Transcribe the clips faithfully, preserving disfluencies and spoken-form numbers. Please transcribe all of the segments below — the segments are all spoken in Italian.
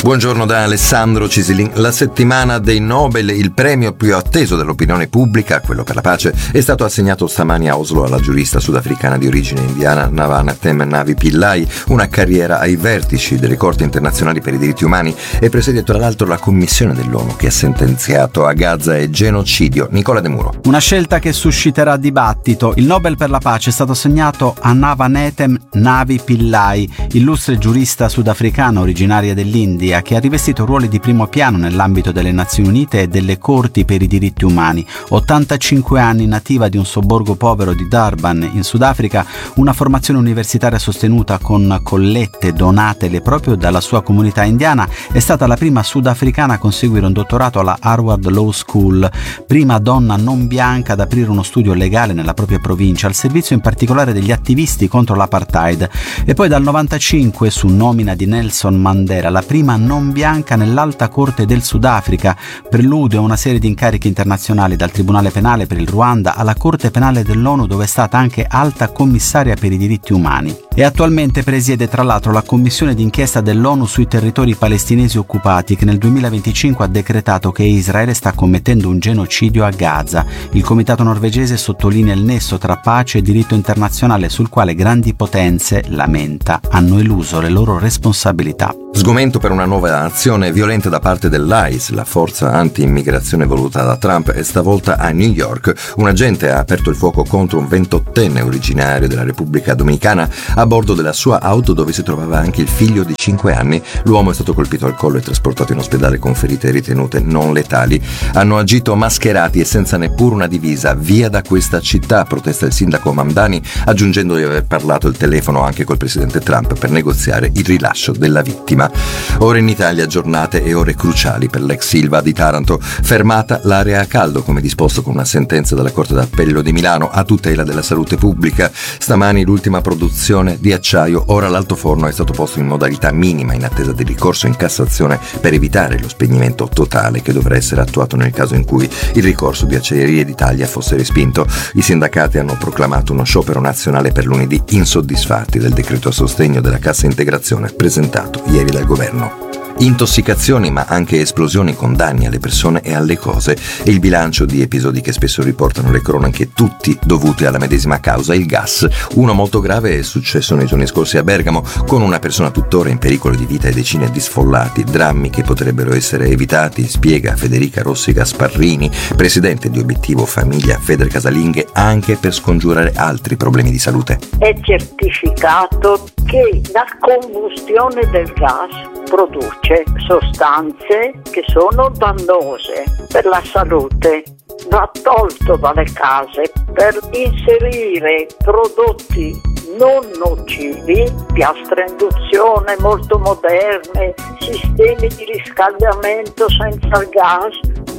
Buongiorno da Alessandro Cisilin. La settimana dei Nobel, il premio più atteso dall'opinione pubblica, quello per la pace, è stato assegnato stamani a Oslo alla giurista sudafricana di origine indiana Navanethem Navi Pillay, una carriera ai vertici delle corti internazionali per i diritti umani, e presiede tra l'altro la commissione dell'ONU che ha sentenziato a Gaza e genocidio. Nicola De Muro. Una scelta che susciterà dibattito. Il Nobel per la pace è stato assegnato a Navanethem Navi Pillay, illustre giurista sudafricana originaria dell'India, che ha rivestito ruoli di primo piano nell'ambito delle Nazioni Unite e delle Corti per i diritti umani. ottantacinque anni, nativa di un sobborgo povero di Durban, in Sudafrica, una formazione universitaria sostenuta con collette donatele proprio dalla sua comunità indiana, è stata la prima sudafricana a conseguire un dottorato alla Harvard Law School, prima donna non bianca ad aprire uno studio legale nella propria provincia, al servizio in particolare degli attivisti contro l'apartheid, e poi dal novantacinque, su nomina di Nelson Mandela, la prima non bianca nell'Alta Corte del Sudafrica, preludio a una serie di incarichi internazionali, dal Tribunale Penale per il Ruanda alla Corte Penale dell'ONU, dove è stata anche alta commissaria per i diritti umani. E attualmente presiede tra l'altro la commissione d'inchiesta dell'ONU sui territori palestinesi occupati, che nel duemilaventicinque ha decretato che Israele sta commettendo un genocidio a Gaza. Il comitato norvegese sottolinea il nesso tra pace e diritto internazionale, sul quale grandi potenze, lamenta, hanno eluso le loro responsabilità. Sgomento per una nuova azione violenta da parte dell'I C E, la forza anti-immigrazione voluta da Trump, e stavolta a New York. Un agente ha aperto il fuoco contro un ventottenne originario della Repubblica Dominicana a bordo della sua auto, dove si trovava anche il figlio di cinque anni. L'uomo è stato colpito al collo e trasportato in ospedale con ferite ritenute non letali. Hanno agito mascherati e senza neppure una divisa. Via da questa città, protesta il sindaco Mamdani, aggiungendo di aver parlato al telefono anche col presidente Trump per negoziare il rilascio della vittima. Ora in Italia giornate e ore cruciali per l'ex Silva di Taranto. Fermata l'area a caldo, come disposto con una sentenza della Corte d'Appello di Milano, a tutela della salute pubblica. Stamani l'ultima produzione di acciaio. Ora l'altoforno è stato posto in modalità minima in attesa del ricorso in Cassazione per evitare lo spegnimento totale che dovrà essere attuato nel caso in cui il ricorso di Acciaierie d'Italia fosse respinto. I sindacati hanno proclamato uno sciopero nazionale per lunedì, insoddisfatti del decreto a sostegno della cassa integrazione presentato ieri dal governo. Intossicazioni, ma anche esplosioni con danni alle persone e alle cose, e il bilancio di episodi che spesso riportano le cronache, tutti dovuti alla medesima causa, il gas. Uno molto grave è successo nei giorni scorsi a Bergamo, con una persona tuttora in pericolo di vita e decine di sfollati, drammi che potrebbero essere evitati, spiega Federica Rossi Gasparrini, presidente di Obiettivo Famiglia Federcasalinghe, anche per scongiurare altri problemi di salute. È certificato che la combustione del gas produce sostanze che sono dannose per la salute. Va tolto dalle case per inserire prodotti non nocivi, piastre a induzione molto moderne, sistemi di riscaldamento senza gas,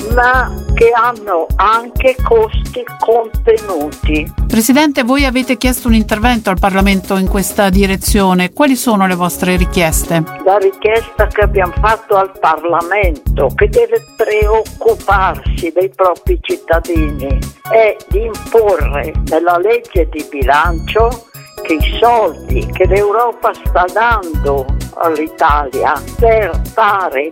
ma che hanno anche costi contenuti. Presidente, voi avete chiesto un intervento al Parlamento in questa direzione. Quali sono le vostre richieste? La richiesta che abbiamo fatto al Parlamento, che deve preoccuparsi dei propri cittadini, è di imporre nella legge di bilancio che i soldi che l'Europa sta dando all'Italia per fare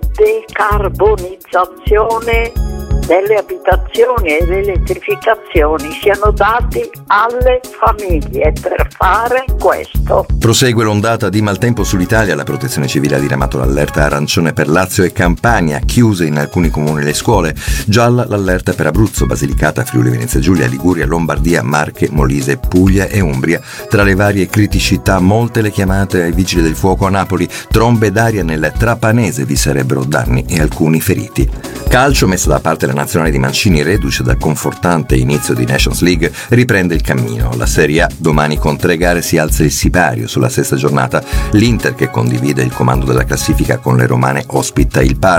decarbonizzazione delle abitazioni e le elettrificazioni siano dati alle famiglie per fare questo. Prosegue l'ondata di maltempo sull'Italia. La Protezione Civile ha diramato l'allerta arancione per Lazio e Campania, chiuse in alcuni comuni le scuole. Gialla l'allerta per Abruzzo, Basilicata, Friuli Venezia Giulia, Liguria, Lombardia, Marche, Molise, Puglia e Umbria. Tra le varie criticità, molte le chiamate ai vigili del fuoco a Napoli. Trombe d'aria nel Trapanese, vi sarebbero danni e alcuni feriti. Calcio, messa da parte la nazionale di Mancini, reduce dal confortante inizio di Nations League, riprende il cammino. La Serie A domani con tre gare si alza il sipario sulla sesta giornata. L'Inter, che condivide il comando della classifica con le romane, ospita il Parma.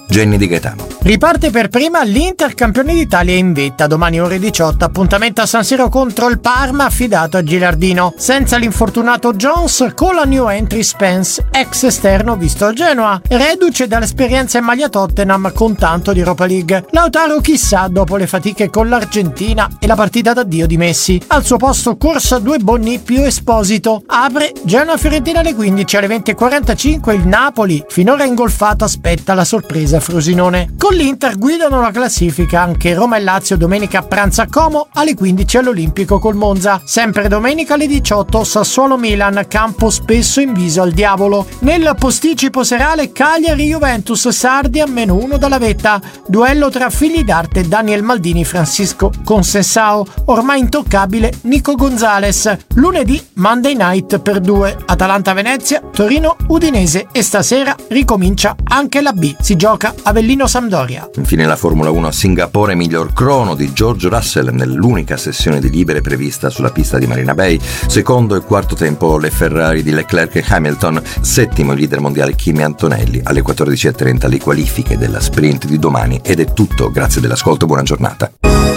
Jenny Di Gaetano. Riparte per prima l'Inter campione d'Italia in vetta, domani ore diciotto, appuntamento a San Siro contro il Parma affidato a Gilardino. Senza l'infortunato Jones, con la new entry Spence, ex esterno visto a Genoa, reduce dall'esperienza in maglia Tottenham con tanto di Europa League. Lautaro chissà dopo le fatiche con l'Argentina e la partita d'addio di Messi. Al suo posto corsa due Bonni più Esposito. Apre Genoa-Fiorentina alle quindici, alle venti e quarantacinque il Napoli, finora ingolfato, aspetta la sorpresa Frosinone. Con l'Inter guidano la classifica anche Roma e Lazio domenica a pranzo a Como, alle quindici all'Olimpico col Monza. Sempre domenica alle diciotto Sassuolo-Milan, campo spesso in viso al diavolo. Nel posticipo serale Cagliari-Juventus, Sardi a meno uno dalla vetta. Duello tra figli d'arte Daniel Maldini-Francisco Consensao, ormai intoccabile Nico Gonzalez. Lunedì Monday Night per due, Atalanta-Venezia, Torino-Udinese e stasera ricomincia anche la B. Si gioca Avellino-Sampdoria. Infine la Formula uno a Singapore, miglior crono di George Russell nell'unica sessione di libere prevista sulla pista di Marina Bay. Secondo e quarto tempo le Ferrari di Leclerc e Hamilton. Settimo il leader mondiale Kimi Antonelli. Alle quattordici e trenta le qualifiche della sprint di domani. Ed è tutto, grazie dell'ascolto, buona giornata.